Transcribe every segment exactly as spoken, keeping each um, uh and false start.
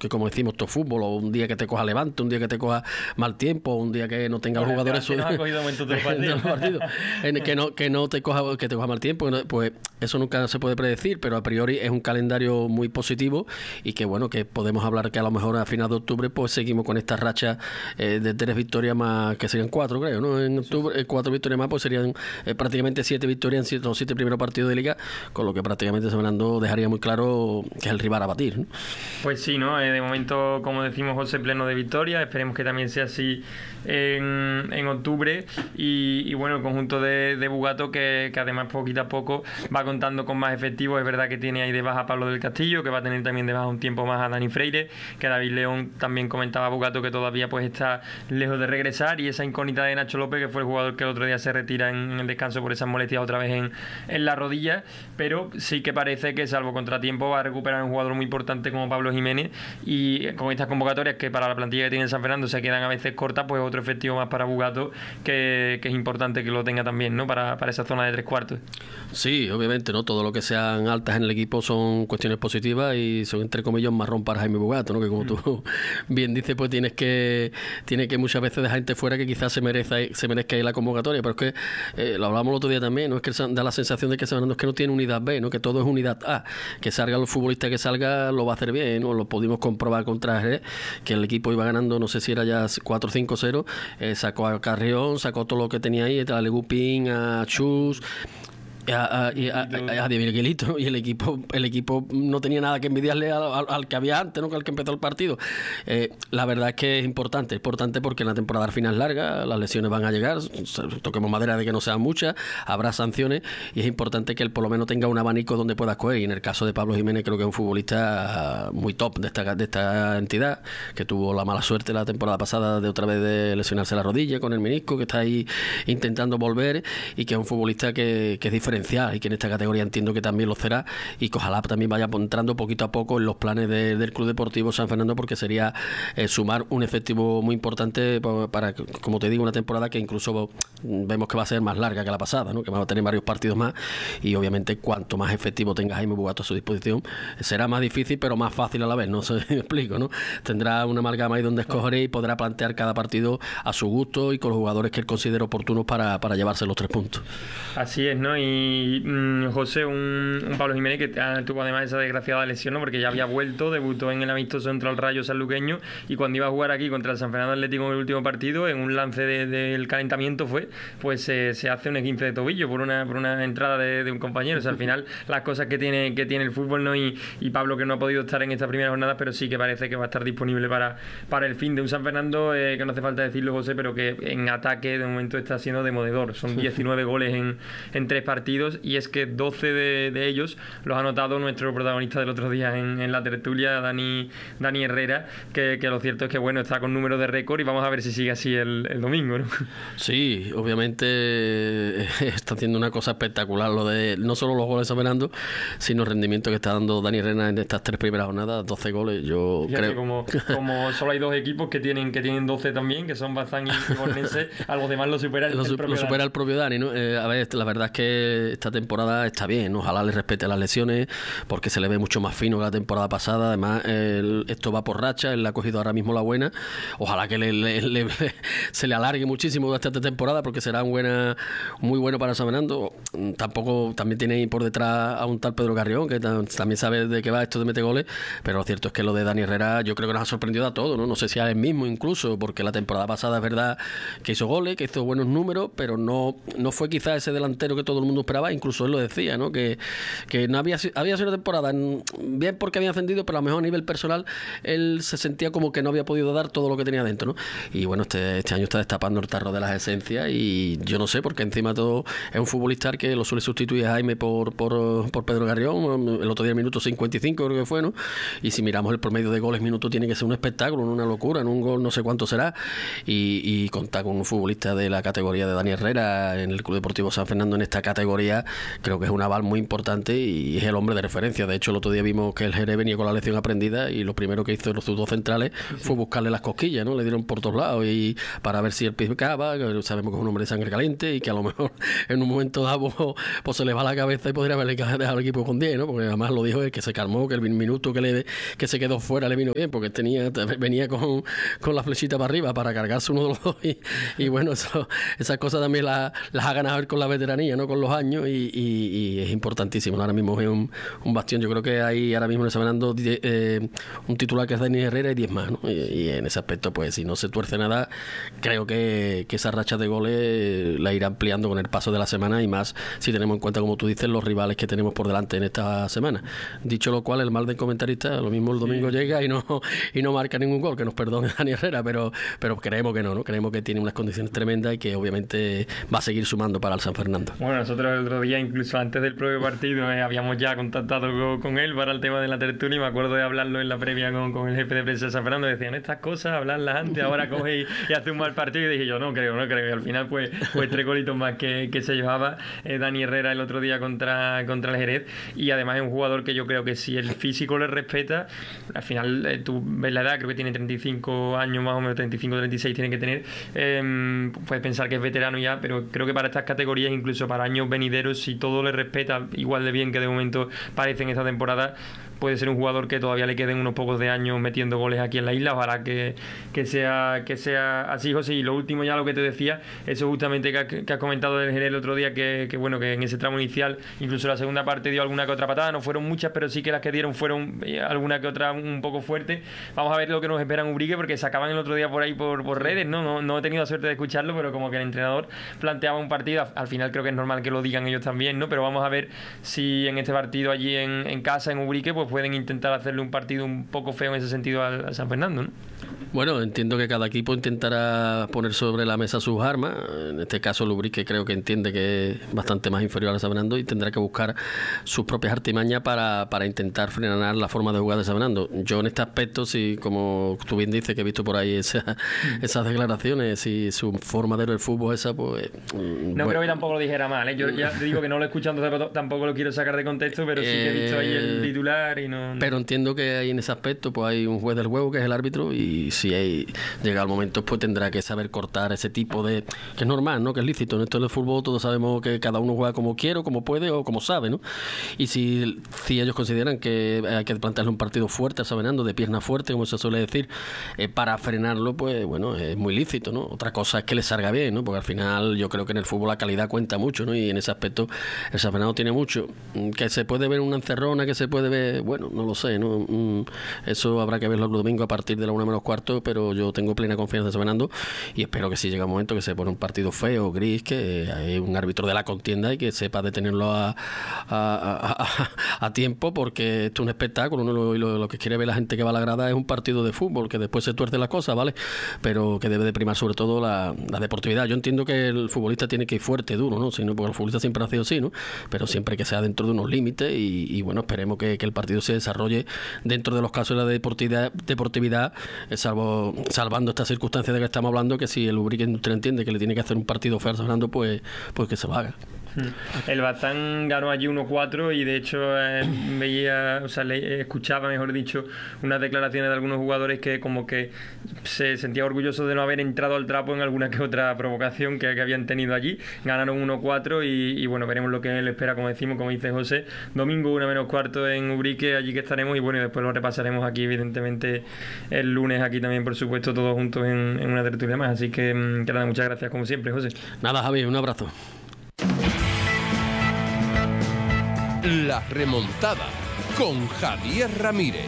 porque como decimos, todo fútbol, o un día que te coja levante, un día que te coja mal tiempo, un día que no tenga los jugadores su... no ha cogido momentos de partido. partido, en el que no que no te coja que te coja mal tiempo, pues eso nunca se puede predecir, pero a priori es un calendario muy positivo y que bueno, que podemos hablar que a lo mejor a finales de octubre pues seguimos con esta racha eh, de tres victorias más, que serían cuatro, creo, ¿no? En octubre, eh, cuatro victorias más, pues serían eh, prácticamente siete victorias en siete, los siete primeros partidos de liga, con lo que prácticamente San Fernando dejaría muy claro que es el rival a batir, ¿no? Pues sí, ¿no? Eh, de momento, como decimos, José, pleno de victoria. Esperemos que también sea así en, en octubre. Y, y bueno, el conjunto de, de Bugato, que, que además poquito a poco va contando con más efectivos. Es verdad que tiene ahí de baja a Pablo del Castillo, que va a tener también de baja un tiempo más a Dani Freire, que David León también comentaba a Bugato que todavía pues está lejos de regresar, y esa incógnita de Nacho López, que fue el jugador que el otro día se retira en, en el descanso por esas molestias otra vez en, en la rodilla, pero sí que parece que salvo contratiempo va a recuperar un jugador muy importante como Pablo Jiménez, y con estas convocatorias que para la plantilla que tiene San Fernando se quedan a veces cortas, pues otro efectivo más para Bugato que, que es importante que lo tenga también, ¿no? Para, para esa zona de tres cuartos. Sí, obviamente, ¿no? Todo lo que sean altas en el equipo son cuestiones positivas y son entre comillas un marrón para Jaime Bugato, ¿no? Que como mm. tú bien dices, pues tienes que tienes que muchas veces dejar gente fuera que quizás se merezca se merezca ir a la convocatoria, pero es que eh, lo hablamos el otro día también, ¿no? Es que da la sensación de que San Fernando es que no tiene unidad B, ¿no? Que todo es unidad A, que salga los futbolistas que salga lo va a hacer bien, ¿no? Lo pudimos comprobar contra Jerez, que el equipo iba ganando, no sé si era ya cuatro cinco cero, eh, sacó a Carrión, sacó todo lo que tenía ahí, a Legupín, a Chus, a, a, a, a, a Miguelito, y el equipo el equipo no tenía nada que envidiarle al, al, al que había antes, ¿no? Que al que empezó el partido. Eh, la verdad es que es importante, es importante porque la temporada al final es larga, las lesiones van a llegar, toquemos madera de que no sean muchas, habrá sanciones, y es importante que él por lo menos tenga un abanico donde pueda escoger, y en el caso de Pablo Jiménez creo que es un futbolista muy top de esta, de esta entidad, que tuvo la mala suerte la temporada pasada de otra vez de lesionarse la rodilla con el menisco, que está ahí intentando volver, y que es un futbolista que, que es diferente y que en esta categoría entiendo que también lo será, y que ojalá también vaya entrando poquito a poco en los planes de, del Club Deportivo San Fernando, porque sería eh, sumar un efectivo muy importante para, para, como te digo, una temporada que incluso vemos que va a ser más larga que la pasada, ¿no? Que va a tener varios partidos más, y obviamente cuanto más efectivo tenga Jaime Bugato a su disposición será más difícil pero más fácil a la vez, no sé si me explico, ¿no? Tendrá una amalgama ahí donde escoger y podrá plantear cada partido a su gusto y con los jugadores que él considere oportunos para, para llevarse los tres puntos. Así es, ¿no? Y Y mmm, José, un, un Pablo Jiménez que tuvo además esa desgraciada lesión, ¿no? Porque ya había vuelto, debutó en el amistoso contra el Rayo sanluqueño, y cuando iba a jugar aquí contra el San Fernando Atlético en el último partido, en un lance del de, calentamiento fue, pues eh, se hace un esguince de tobillo por una, por una entrada de, de un compañero. O sea, al final las cosas que tiene, que tiene el fútbol, ¿no? Y, y Pablo, que no ha podido estar en esta primera jornada, pero sí que parece que va a estar disponible para, para el fin de un San Fernando, eh, que no hace falta decirlo, José, pero que en ataque de momento está siendo demoledor. Son diecinueve goles en, en tres partidos, y es que doce de, de ellos los ha anotado nuestro protagonista del otro día en, en la tertulia, Dani, Dani Herrera, que, que lo cierto es que bueno, está con números de récord, y vamos a ver si sigue así el, el domingo, ¿no? Sí, obviamente está haciendo una cosa espectacular lo de no solo los goles San Fernando, sino el rendimiento que está dando Dani Herrera en estas tres primeras jornadas, doce goles. Yo Fíjate, creo como, como solo hay dos equipos que tienen que tienen doce también, que son Bazán y Bornense, a los demás lo supera el, lo, el propio lo supera Dani. el propio Dani, ¿no? Eh, a ver, la verdad es que esta temporada está bien, ¿no? Ojalá le respete las lesiones, porque se le ve mucho más fino que la temporada pasada. Además, el, esto va por racha, él ha cogido ahora mismo la buena. Ojalá que le, le, le, le, se le alargue muchísimo esta temporada, porque será un buena, muy bueno para San Fernando. Tampoco, también tiene ahí por detrás a un tal Pedro Carrión, que tam, también sabe de qué va esto de meter goles, pero lo cierto es que lo de Dani Herrera yo creo que nos ha sorprendido a todos, ¿no? No sé si a él mismo incluso, porque la temporada pasada es verdad que hizo goles, que hizo buenos números, pero no, no fue quizás ese delantero que todo el mundo esperaba, incluso él lo decía, ¿no? Que, que no había, había sido una temporada bien porque había ascendido, pero a lo mejor a nivel personal él se sentía como que no había podido dar todo lo que tenía dentro, ¿no? Y bueno, este, este año está destapando el tarro de las esencias, y yo no sé, porque encima todo es un futbolista que lo suele sustituir a Jaime por, por, por Pedro Carrión, el otro día minuto cincuenta y cinco creo que fue, ¿no? Y si miramos el promedio de goles minuto, tiene que ser un espectáculo, una locura, en un gol no sé cuánto será, y, y contar con un futbolista de la categoría de Dani Herrera en el Club Deportivo San Fernando en esta categoría categoría, creo que es un aval muy importante y es el hombre de referencia. De hecho, el otro día vimos que el Jerez venía con la lección aprendida y lo primero que hizo los dos centrales sí, sí. fue buscarle las cosquillas, ¿no? Le dieron por todos lados y para ver si él picaba, que sabemos que es un hombre de sangre caliente y que a lo mejor en un momento dado pues, pues se le va la cabeza y podría haberle dejado al equipo con diez, ¿no? Porque además lo dijo él, que se calmó, que el minuto que le que se quedó fuera le vino bien, porque tenía venía con, con la flechita para arriba para cargarse uno de los dos y, y bueno, eso, esas cosas también las, las ha ganado él con la veteranía, ¿no? Con los años y, y, y es importantísimo. Ahora mismo es un, un bastión. Yo creo que hay ahora mismo en el San eh, un titular que es Dani Herrera y diez más, ¿no? Y, y en ese aspecto, pues si no se tuerce nada, creo que, que esa racha de goles la irá ampliando con el paso de la semana y más si tenemos en cuenta, como tú dices, los rivales que tenemos por delante en esta semana. Dicho lo cual, el mal del comentarista, lo mismo el domingo sí. llega y no y no marca ningún gol, que nos perdone Dani Herrera, pero pero creemos que no, ¿no? Creemos que tiene unas condiciones tremendas y que obviamente va a seguir sumando para el San Fernando. Bueno, nosotros el otro día, incluso antes del propio partido, eh, habíamos ya contactado con, con él para el tema de la tertulia y me acuerdo de hablarlo en la previa con, con el jefe de prensa de San Fernando. Decían estas cosas, hablarlas antes, ahora coge y, y hace un mal partido. Y dije yo, no creo, no creo. Y al final, pues, pues tres golitos más que, que se llevaba eh, Dani Herrera el otro día contra, contra el Jerez. Y además es un jugador que yo creo que si el físico le respeta, al final eh, tú ves la edad, creo que tiene treinta y cinco años más o menos, treinta y cinco, treinta y seis tiene que tener. Eh, puedes pensar que es veterano ya, pero creo que para estas categorías, incluso para años venideros, si todo le respeta igual de bien que de momento parece en esta temporada, puede ser un jugador que todavía le queden unos pocos de años metiendo goles aquí en la isla. Ojalá que, que sea que sea así, José. Y lo último ya lo que te decía, eso justamente que, ha, que has comentado del Jerez el otro día, que, que bueno, que en ese tramo inicial, incluso la segunda parte dio alguna que otra patada, no fueron muchas, pero sí que las que dieron fueron eh, alguna que otra un poco fuerte. Vamos a ver lo que nos espera en Ubrique, porque sacaban el otro día por ahí por, por redes, ¿no? ¿no? No he tenido la suerte de escucharlo, pero como que el entrenador planteaba un partido, al final creo que es normal que lo digan ellos también, ¿no? Pero vamos a ver si en este partido allí en, en casa, en Ubrique, pues pueden intentar hacerle un partido un poco feo en ese sentido al, al San Fernando, ¿no? Bueno, entiendo que cada equipo intentará poner sobre la mesa sus armas. En este caso, el Ubrique creo que entiende que es bastante más inferior al San Fernando y tendrá que buscar sus propias artimañas para, para intentar frenar la forma de jugar de San Fernando. Yo en este aspecto, si como tú bien dices, que he visto por ahí esa, esas declaraciones, si su forma de ver el fútbol esa, pues... No bueno. creo que tampoco lo dijera mal, ¿eh? Yo ya te digo que no lo he escuchado, tampoco lo quiero sacar de contexto, pero sí que he visto ahí el titular y no... Pero entiendo que ahí en ese aspecto pues hay un juez del juego que es el árbitro y si hay, llega el momento pues tendrá que saber cortar ese tipo de... que es normal, ¿no? Que es lícito. En esto del fútbol todos sabemos que cada uno juega como quiere, como puede o como sabe, ¿no? Y si, si ellos consideran que hay que plantearle un partido fuerte a San Fernando, de pierna fuerte, como se suele decir, eh, para frenarlo, pues bueno, es muy lícito, ¿no? Otra cosa es que le salga bien, ¿no? Porque al final yo creo que en el fútbol la calidad cuenta mucho, ¿no? Y en ese aspecto el San Fernando tiene mucho. Que se puede ver una encerrona, que se puede ver, bueno, no lo sé, ¿no? Eso habrá que verlo el domingo a partir de la una menos cuarto, pero yo tengo plena confianza en San Fernando y espero que si llega un momento que se pone un partido feo, gris, que hay un árbitro de la contienda y que sepa detenerlo a, a, a, a, a tiempo, porque esto es un espectáculo, ¿no? Lo, lo, lo que quiere ver la gente que va a la grada es un partido de fútbol, que después se tuerce las cosas, ¿vale? Pero que debe de primar sobre todo la, la deportividad. Yo entiendo que el futbolista tiene que ir fuerte, duro, ¿no? Sino porque el futbolista siempre ha sido así, ¿no? Pero siempre que sea dentro de unos límites y, y bueno, esperemos que, que el partido se desarrolle dentro de los casos de la deportividad, deportividad eh, salvo salvando estas circunstancias de que estamos hablando, que si el Ubrique entiende que le tiene que hacer un partido feo hablando, pues, pues que se lo haga. El Bazán ganó allí uno cuatro y de hecho eh, veía, o sea, le, escuchaba, mejor dicho, unas declaraciones de algunos jugadores que como que se sentía orgulloso de no haber entrado al trapo en alguna que otra provocación que, que habían tenido allí. Ganaron uno cuatro y, y bueno, veremos lo que él espera, como decimos, como dice José. Domingo una menos cuarto en Ubrique, allí que estaremos y bueno, y después lo repasaremos aquí evidentemente el lunes, aquí también por supuesto todos juntos en, en una tertulia más. Así que, que nada, muchas gracias como siempre, José. Nada, Javi, un abrazo. La remontada con Javier Ramírez.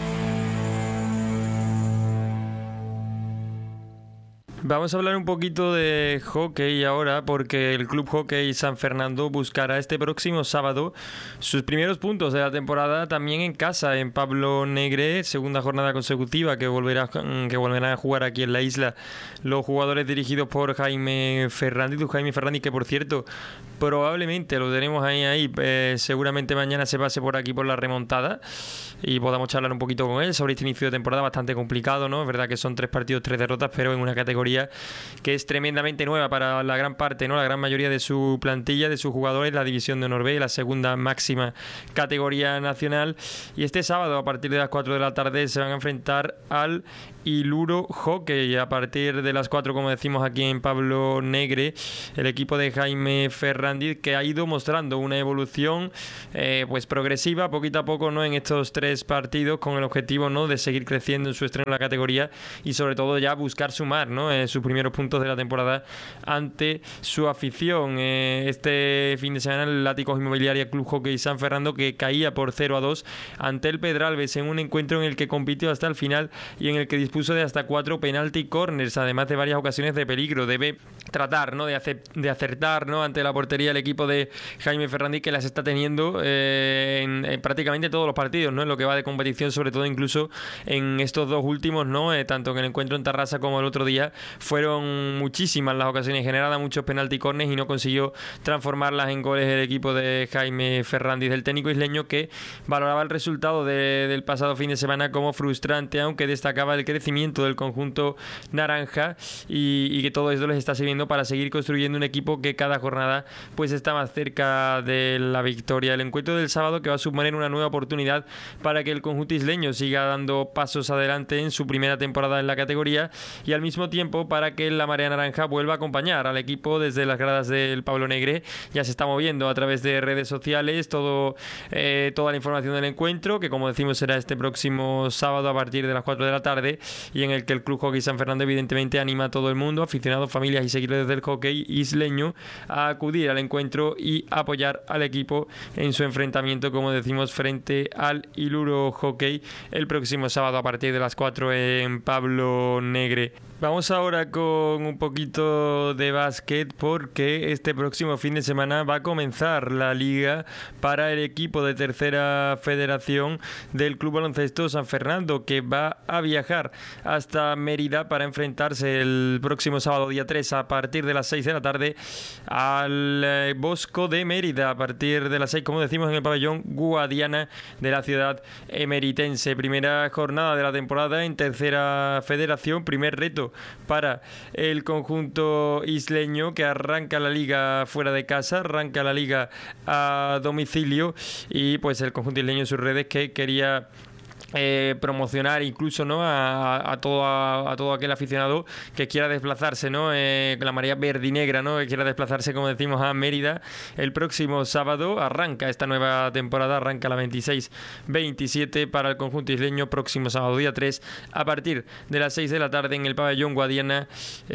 Vamos a hablar un poquito de hockey ahora, porque el Club Hockey San Fernando buscará este próximo sábado sus primeros puntos de la temporada también en casa, en Pablo Negre, segunda jornada consecutiva que volverá que volverán a jugar aquí en la isla los jugadores dirigidos por Jaime Fernández, Jaime Fernández que por cierto probablemente lo tenemos ahí, ahí eh, seguramente mañana se pase por aquí por la remontada y podamos charlar un poquito con él sobre este inicio de temporada bastante complicado, ¿no? Es verdad que son tres partidos, tres derrotas, pero en una categoría categoría que es tremendamente nueva para la gran parte, ¿no? La gran mayoría de su plantilla, de sus jugadores, la División de Honor B, la segunda máxima categoría nacional. Y este sábado, a partir de las cuatro de la tarde, se van a enfrentar al Iluro Hockey. A partir de las cuatro, como decimos aquí en Pablo Negre, el equipo de Jaime Ferrandiz, que ha ido mostrando una evolución eh, pues progresiva, poquito a poco, ¿no? En estos tres partidos, con el objetivo, ¿no? De seguir creciendo en su estreno en la categoría y sobre todo ya buscar sumar, ¿no? Eh, sus primeros puntos de la temporada ante su afición. Eh, este fin de semana el Látigos Inmobiliaria Club Hockey San Fernando, que caía por cero a dos ante el Pedralbes en un encuentro en el que compitió hasta el final y en el que dispuso de hasta cuatro penalty corners, además de varias ocasiones de peligro. Debe tratar, ¿no? de, hacer, de acertar, ¿no? ante la portería el equipo de Jaime Ferrandiz, que las está teniendo eh, en, en prácticamente todos los partidos, ¿no? En lo que va de competición, sobre todo incluso en estos dos últimos, ¿no? Eh, tanto en el encuentro en Tarrasa como el otro día, fueron muchísimas las ocasiones generadas, muchos penalty corners, y no consiguió transformarlas en goles el equipo de Jaime Ferrandiz, del técnico isleño, que valoraba el resultado de, del pasado fin de semana como frustrante, aunque destacaba el crecimiento del conjunto naranja y, y que todo esto les está sirviendo para seguir construyendo un equipo que cada jornada pues está más cerca de la victoria. El encuentro del sábado, que va a suponer una nueva oportunidad para que el conjunto isleño siga dando pasos adelante en su primera temporada en la categoría, y al mismo tiempo para que la Marea Naranja vuelva a acompañar al equipo desde las gradas del Pablo Negre. Ya se está moviendo a través de redes sociales todo, eh, toda la información del encuentro, que como decimos será este próximo sábado a partir de las cuatro de la tarde, y en el que el Club Hockey San Fernando evidentemente anima a todo el mundo, aficionados, familias y seguidores del hockey isleño, a acudir al encuentro y apoyar al equipo en su enfrentamiento, como decimos, frente al Iluro Hockey el próximo sábado a partir de las cuatro en Pablo Negre. Vamos ahora con un poquito de básquet, porque este próximo fin de semana va a comenzar la liga para el equipo de tercera federación del Club Baloncesto San Fernando, que va a viajar hasta Mérida para enfrentarse el próximo sábado día tres a partir de las seis de la tarde al eh, Bosco de Mérida, a partir de las seis, como decimos, en el pabellón Guadiana de la ciudad emeritense. Primera jornada de la temporada en tercera federación, primer reto para el conjunto isleño, que arranca la liga fuera de casa, arranca la liga a domicilio, y pues el conjunto isleño en sus redes que quería Eh, promocionar incluso, ¿no? a, a, todo, a, a todo aquel aficionado que quiera desplazarse, ¿no? Eh, la marea verde y negra, ¿no? que quiera desplazarse, como decimos, a Mérida el próximo sábado. Arranca esta nueva temporada, arranca la veintiséis veintisiete para el conjunto isleño, próximo sábado día tres a partir de las seis de la tarde en el pabellón Guadiana,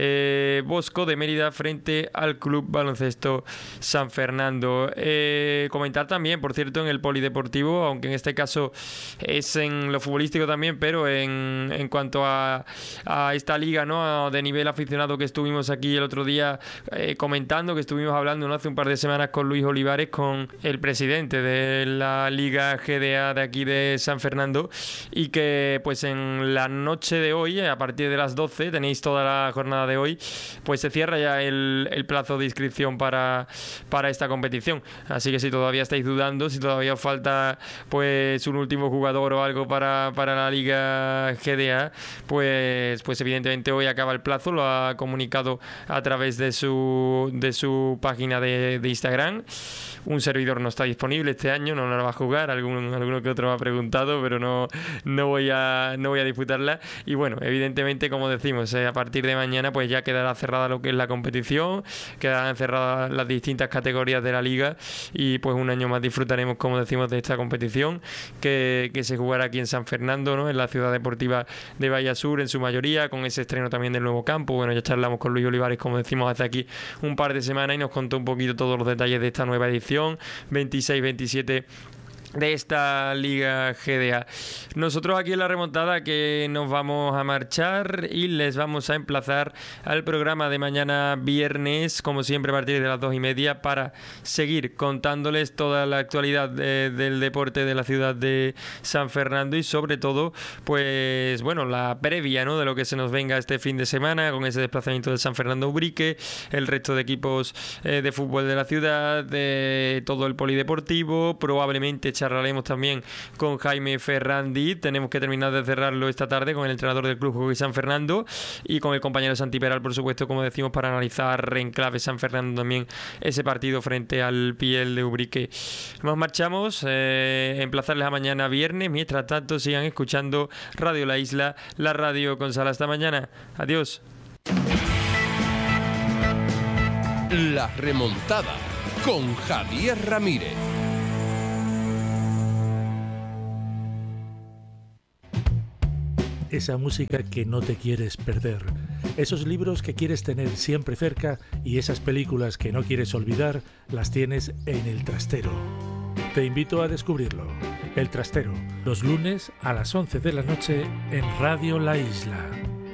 eh, Bosco de Mérida, frente al Club Baloncesto San Fernando. Eh, comentar también, por cierto, en el polideportivo, aunque en este caso es en lo futbolístico también, pero en, en cuanto a, a esta liga, ¿no? de nivel aficionado, que estuvimos aquí el otro día eh, comentando, que estuvimos hablando, ¿no? hace un par de semanas con Luis Olivares, con el presidente de la Liga G D A de aquí de San Fernando, y que pues en la noche de hoy, a partir de las doce, tenéis toda la jornada de hoy, pues se cierra ya el, el plazo de inscripción para, para esta competición. Así que si todavía estáis dudando, si todavía os falta pues un último jugador o algo para, para la Liga G D A, pues, pues evidentemente hoy acaba el plazo. Lo ha comunicado a través de su, de su página de, de Instagram. Un servidor no está disponible este año, no la va a jugar, algún, alguno que otro me ha preguntado, pero no, no, voy a, no voy a disputarla. Y bueno, evidentemente, como decimos, eh, a partir de mañana pues ya quedará cerrada lo que es la competición, quedarán cerradas las distintas categorías de la liga, y pues un año más disfrutaremos, como decimos, de esta competición que, que se jugará aquí en San Fernando, ¿no? en la ciudad deportiva de Bahía Sur en su mayoría, con ese estreno también del nuevo campo. Bueno, ya charlamos con Luis Olivares, como decimos, hace aquí un par de semanas, y nos contó un poquito todos los detalles de esta nueva edición veintiséis veintisiete de esta Liga G D A. Nosotros aquí en La Remontada, que nos vamos a marchar y les vamos a emplazar al programa de mañana viernes, como siempre a partir de las dos y media, para seguir contándoles toda la actualidad de, del deporte de la ciudad de San Fernando, y sobre todo pues bueno, la previa, ¿no? de lo que se nos venga este fin de semana, con ese desplazamiento del San Fernando Ubrique, el resto de equipos eh, de fútbol de la ciudad, de todo el polideportivo, probablemente charlaremos también con Jaime Ferrandi. Tenemos que terminar de cerrarlo esta tarde con el entrenador del Club Hockey San Fernando y con el compañero Santi Peral, por supuesto, como decimos, para analizar en clave San Fernando también ese partido frente al Piel de Ubrique. Nos marchamos, eh, emplazarles a mañana viernes. Mientras tanto, sigan escuchando Radio La Isla, la radio con Sal. Hasta mañana. Adiós. La remontada con Javier Ramírez. Esa música que no te quieres perder, esos libros que quieres tener siempre cerca y esas películas que no quieres olvidar, las tienes en El Trastero. Te invito a descubrirlo. El Trastero, los lunes a las once de la noche en Radio La Isla.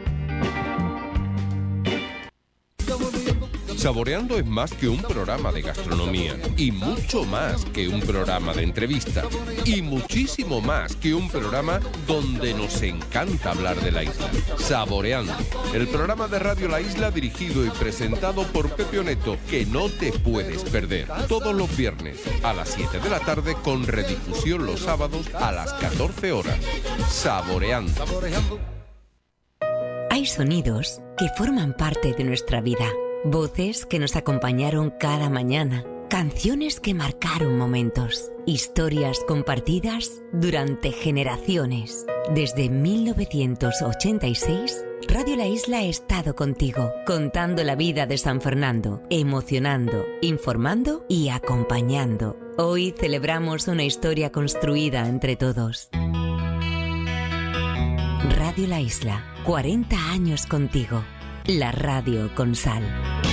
Saboreando es más que un programa de gastronomía y mucho más que un programa de entrevista y muchísimo más que un programa donde nos encanta hablar de la isla. Saboreando, el programa de Radio La Isla dirigido y presentado por Pepe Oneto, que no te puedes perder. Todos los viernes a las siete de la tarde con redifusión los sábados a las catorce horas. Saboreando. Hay sonidos que forman parte de nuestra vida. Voces que nos acompañaron cada mañana, canciones que marcaron momentos, historias compartidas durante generaciones. Desde mil novecientos ochenta y seis, Radio La Isla ha estado contigo, contando la vida de San Fernando, emocionando, informando y acompañando. Hoy celebramos una historia construida entre todos. Radio La Isla, cuarenta años contigo. La radio con sal.